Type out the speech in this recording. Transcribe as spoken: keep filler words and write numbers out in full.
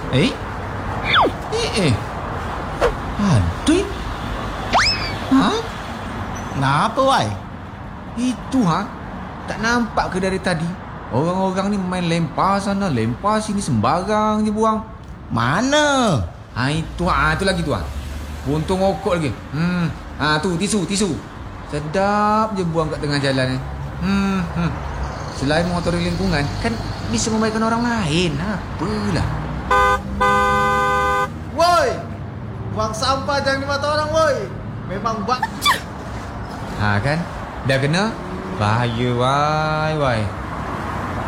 Eh? Eh eh. Aduh. Ha? Kenapa wai? Itu ha? Tak nampak ke dari tadi? Orang-orang ni main lempar sana, lempar sini sembarang je buang. Mana? Ha itu ha, tu lagi tu ha. Puntung rokok lagi. Hmm. Ha tu tisu, tisu. Sedap je buang kat tengah jalan ni. Hmm. hmm. Selain mengotori lingkungan, kan bisa membaikkan orang lain. Apalah. Woi! Buang sampah jangan di mata orang, woi. Memang buat. Ha kan? Dah kena? Bahaya wai wai.